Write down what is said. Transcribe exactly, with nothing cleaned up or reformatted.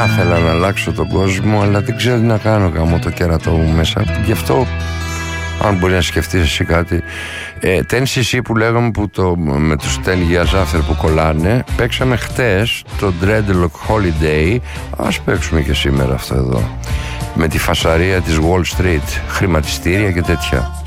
Θα ήθελα να αλλάξω τον κόσμο, αλλά δεν ξέρω τι να κάνω, γαμώ το κέρατό μου μέσα. Γι' αυτό, αν μπορεί να σκεφτείς εσύ κάτι, ε, Ten σι σι που λέγαμε, που το, με τους Ten Years After που κολλάνε, παίξαμε χτες το Dreadlock Holiday. Ας παίξουμε και σήμερα αυτό εδώ, με τη φασαρία της Wall Street, χρηματιστήρια και τέτοια.